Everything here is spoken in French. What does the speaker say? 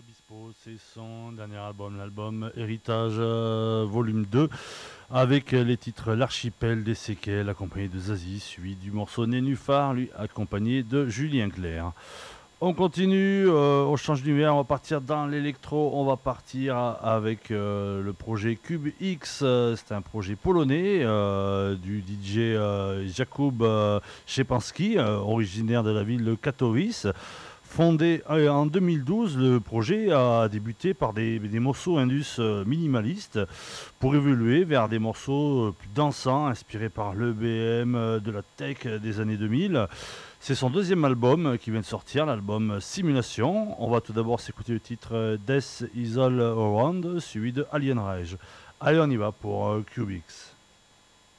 Obispo, c'est son dernier album, l'album Héritage Volume 2, avec les titres L'archipel des séquelles, accompagné de Zazie, suivi du morceau Nénuphar, lui accompagné de Julien Clerc. On continue, on change d'univers, on va partir dans l'électro, on va partir avec le projet Cube X, c'est un projet polonais du DJ Jakub Szczepanski, originaire de la ville de Katowice. Fondé en 2012, le projet a débuté par des morceaux indus minimalistes pour évoluer vers des morceaux plus dansants, inspirés par l'EBM, de la tech des années 2000. C'est son deuxième album qui vient de sortir, l'album Simulation. On va tout d'abord s'écouter le titre Death is All Around, suivi de Alien Rage. Allez, on y va pour Cubix.